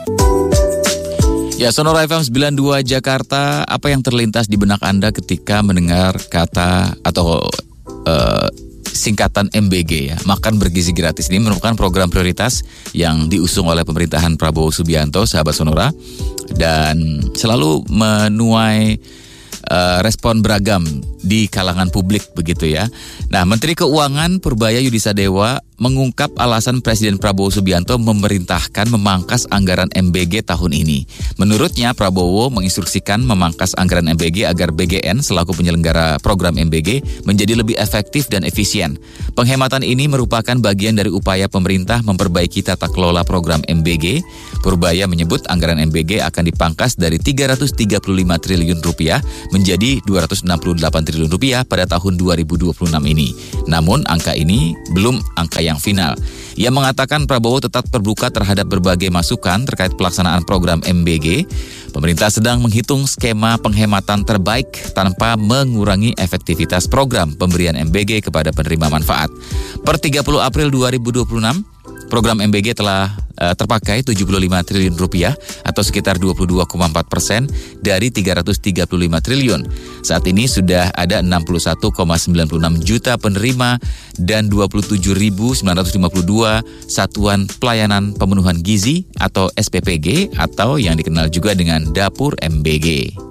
Ya, Sonora FM 92 Jakarta, apa yang terlintas di benak Anda ketika mendengar kata atau singkatan MBG ya, makan bergizi gratis. Ini merupakan program prioritas yang diusung oleh pemerintahan Prabowo Subianto, sahabat Sonora, dan selalu menuai respon beragam di kalangan publik begitu ya. Nah, Menteri Keuangan Purbaya Yudisadewa mengungkap alasan Presiden Prabowo Subianto memerintahkan memangkas anggaran MBG tahun ini. Menurutnya, Prabowo menginstruksikan memangkas anggaran MBG agar BGN selaku penyelenggara program MBG menjadi lebih efektif dan efisien. Penghematan ini merupakan bagian dari upaya pemerintah memperbaiki tata kelola program MBG. Purbaya menyebut anggaran MBG akan dipangkas dari 335 triliun rupiah menjadi 268 triliun rupiah pada tahun 2026 ini. Namun angka ini belum angka yang final. Ia mengatakan Prabowo tetap terbuka terhadap berbagai masukan terkait pelaksanaan program MBG. Pemerintah sedang menghitung skema penghematan terbaik tanpa mengurangi efektivitas program pemberian MBG kepada penerima manfaat. Per 30 April 2026, program MBG telah terpakai 75 triliun rupiah atau sekitar 22,4% dari 335 triliun. Saat ini sudah ada 61,96 juta penerima dan 27.952 satuan pelayanan pemenuhan gizi atau SPPG atau yang dikenal juga dengan dapur MBG.